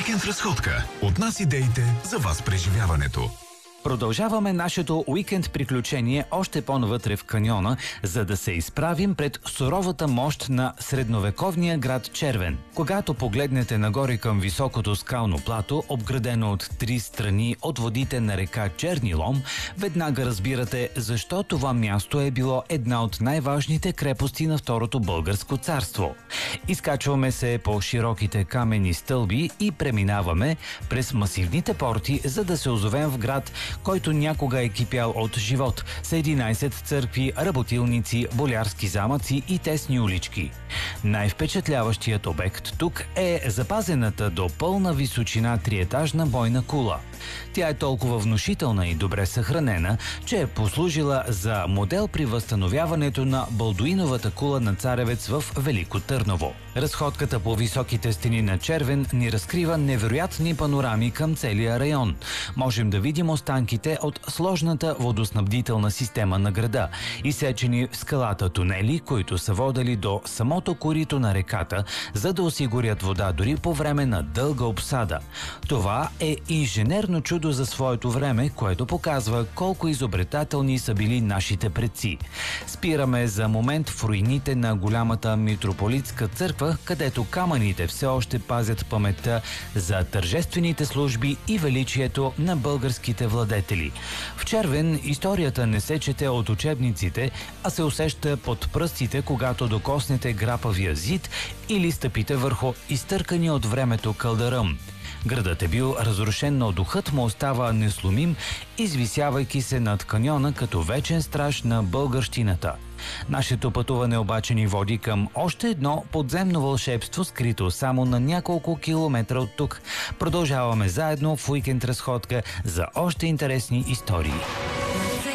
Уикенд разходка. От нас идеите, за вас преживяването. Продължаваме нашето уикенд приключение още по-навътре в каньона, за да се изправим пред суровата мощ на средновековния град Червен. Когато погледнете нагоре към високото скално плато, обградено от три страни от водите на река Черни Лом, веднага разбирате защо това място е било една от най-важните крепости на Второто българско царство. Изкачваме се по широките камени стълби и преминаваме през масивните порти, за да се озовем в град, който някога е кипял от живот, с 11 църкви, работилници, болярски замъци и тесни улички. Най-впечатляващият обект тук е запазената до пълна височина триетажна бойна кула. Тя е толкова внушителна и добре съхранена, че е послужила за модел при възстановяването на Балдуиновата кула на царевец в Велико Търново. Разходката по високите стени на Червен ни разкрива невероятни панорами към целия район. Можем да видим останките от сложната водоснабдителна система на града, изсечени в скалата тунели, които са водели до самото корито на реката, за да осигурят вода дори по време на дълга обсада. Това е инженерно чудо за своето време, което показва колко изобретателни са били нашите предци. Спираме за момент в руините на голямата митрополитска църква, където камъните все още пазят паметта за тържествените служби и величието на българските владетели. В Червен историята не се чете от учебниците, а се усеща под пръстите, когато докоснете грапавия зид или стъпите върху изтъркани от времето кълдъръм. Градът е бил разрушен, но духът му остава несломим, извисявайки се над каньона като вечен страж на българщината. Нашето пътуване обаче ни води към още едно подземно вълшебство, скрито само на няколко километра от тук. Продължаваме заедно в уикенд разходка за още интересни истории.